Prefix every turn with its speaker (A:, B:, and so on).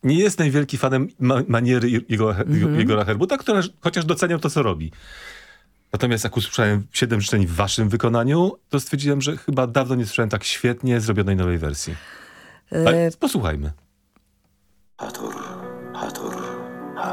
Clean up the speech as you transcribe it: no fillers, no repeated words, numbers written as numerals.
A: nie jestem wielki fanem maniery Igora Herbuta, która chociaż doceniam to, co robi. Natomiast jak usłyszałem 7 życzeń w waszym wykonaniu, to stwierdziłem, że chyba dawno nie słyszałem tak świetnie zrobionej nowej wersji. Ale posłuchajmy.